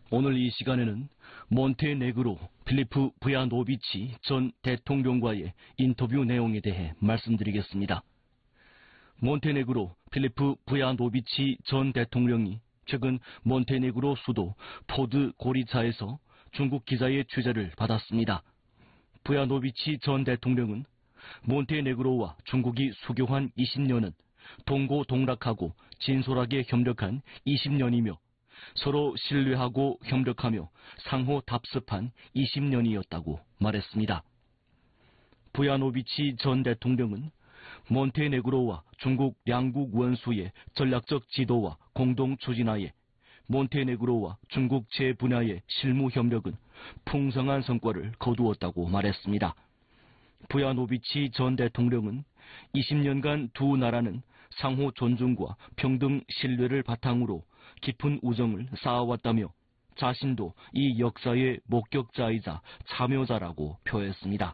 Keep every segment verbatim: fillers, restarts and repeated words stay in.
오늘 이 시간에는 몬테네그로 필리프 부야노비치 전 대통령과의 인터뷰 내용에 대해 말씀드리겠습니다. 몬테네그로 필리프 부야노비치 전 대통령이 최근 몬테네그로 수도 포드고리차에서 중국 기자의 취재를 받았습니다. 부야노비치 전 대통령은 몬테네그로와 중국이 수교한 이십 년은 동고동락하고 진솔하게 협력한 이십 년이며 서로 신뢰하고 협력하며 상호 답습한 이십 년이었다고 말했습니다. 부야노비치 전 대통령은 몬테네그로와 중국 양국 원수의 전략적 지도와 공동 추진하에 몬테네그로와 중국 재분야의 실무 협력은 풍성한 성과를 거두었다고 말했습니다. 부야노비치 전 대통령은 이십 년간 두 나라는 상호 존중과 평등 신뢰를 바탕으로 깊은 우정을 쌓아왔다며 자신도 이 역사의 목격자이자 참여자라고 표했습니다.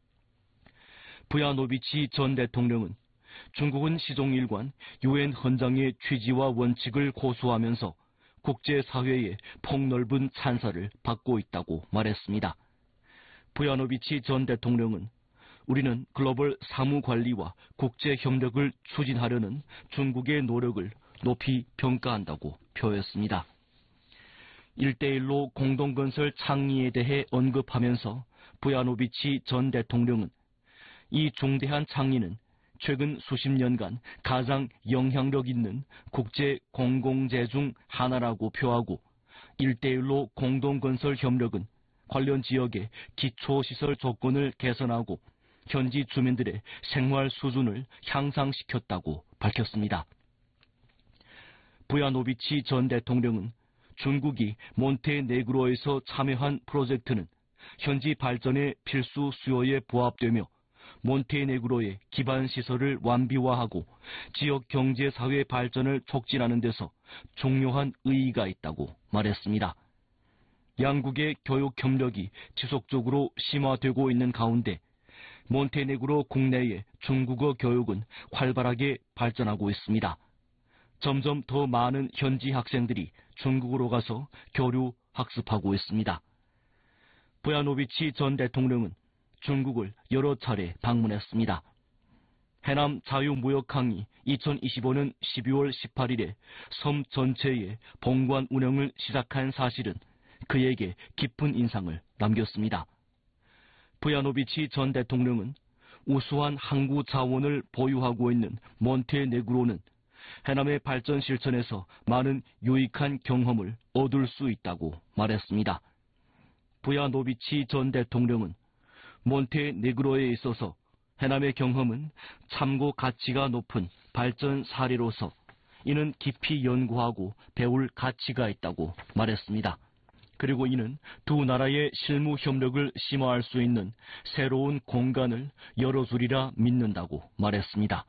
부야노비치 전 대통령은 중국은 시종일관 유엔 헌장의 취지와 원칙을 고수하면서 국제사회의 폭넓은 찬사를 받고 있다고 말했습니다. 부야노비치 전 대통령은 우리는 글로벌 사무관리와 국제협력을 추진하려는 중국의 노력을 높이 평가한다고 표했습니다. 일대일로 공동건설倡議에 대해 언급하면서 부야노비치 전 대통령은 이 중대한倡議는 최근 수십 년간 가장 영향력 있는 국제 공공재 중 하나라고 표하고 일대일로 공동건설 협력은 관련 지역의 기초시설 조건을 개선하고 현지 주민들의 생활 수준을 향상시켰다고 밝혔습니다. 부야노비치 전 대통령은 중국이 몬테네그로에서 참여한 프로젝트는 현지 발전의 필수 수요에 부합되며 몬테네그로의 기반시설을 완비화하고 지역 경제사회 발전을 촉진하는 데서 중요한 의의가 있다고 말했습니다. 양국의 교육 협력이 지속적으로 심화되고 있는 가운데 몬테네그로 국내의 중국어 교육은 활발하게 발전하고 있습니다. 점점 더 많은 현지 학생들이 중국으로 가서 교류, 학습하고 있습니다. 부야노비치 전 대통령은 중국을 여러 차례 방문했습니다. 해남 자유무역항이 이천이십오년 십이월 십팔일에 섬 전체의 본관 운영을 시작한 사실은 그에게 깊은 인상을 남겼습니다. 부야노비치 전 대통령은 우수한 항구 자원을 보유하고 있는 몬테네그로는 해남의 발전 실천에서 많은 유익한 경험을 얻을 수 있다고 말했습니다. 부야노비치 전 대통령은 몬테네그로에 있어서 해남의 경험은 참고 가치가 높은 발전 사례로서 이는 깊이 연구하고 배울 가치가 있다고 말했습니다. 그리고 이는 두 나라의 실무 협력을 심화할 수 있는 새로운 공간을 열어주리라 믿는다고 말했습니다.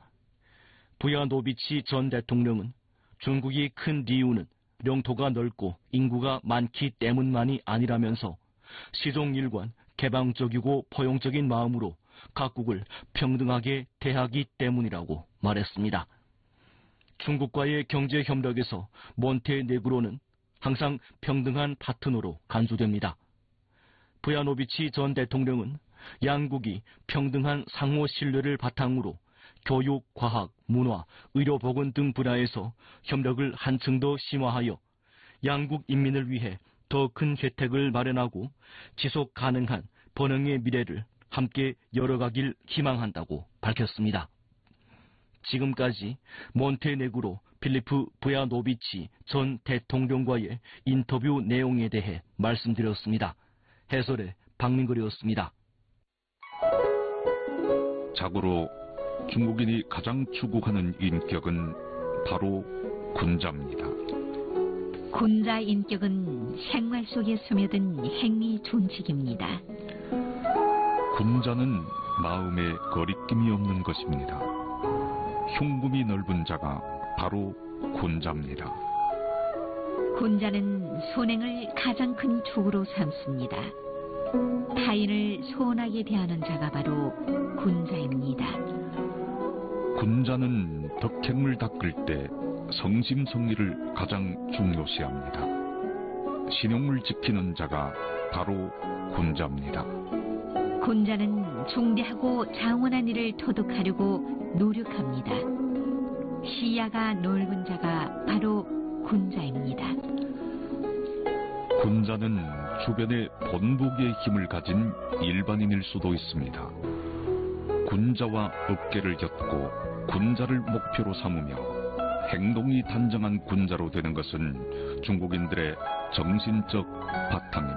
부야노비치 전 대통령은 중국이 큰 이유는 영토가 넓고 인구가 많기 때문만이 아니라면서 시종일관 개방적이고 포용적인 마음으로 각국을 평등하게 대하기 때문이라고 말했습니다. 중국과의 경제협력에서 몬테네그로는 항상 평등한 파트너로 간주됩니다. 부야노비치 전 대통령은 양국이 평등한 상호 신뢰를 바탕으로 교육, 과학, 문화, 의료보건 등 분야에서 협력을 한층 더 심화하여 양국 인민을 위해 더 큰 혜택을 마련하고 지속 가능한 번영의 미래를 함께 열어가길 희망한다고 밝혔습니다. 지금까지 몬테네그로 필리프 부야노비치 전 대통령과의 인터뷰 내용에 대해 말씀드렸습니다. 해설의 박민걸이었습니다. 자고로 중국인이 가장 추구하는 인격은 바로 군자입니다. 군자 인격은 생활 속에 스며든 행위 존칙입니다. 군자는 마음에 거리낌이 없는 것입니다. 흉금이 넓은 자가 바로 군자입니다. 군자는 선행을 가장 큰 축으로 삼습니다. 타인을 소원하게 대하는 자가 바로 군자입니다. 군자는 덕행을 닦을 때 성심성의를 가장 중요시합니다. 신용을 지키는 자가 바로 군자입니다. 군자는 중대하고 장원한 일을 도둑하려고 노력합니다. 시야가 넓은 자가 바로 군자입니다. 군자는 주변에 본보기의 힘을 가진 일반인일 수도 있습니다. 군자와 어깨를 엮고 군자를 목표로 삼으며 행동이 단정한 군자로 되는 것은 중국인들의 정신적 바탕입니다.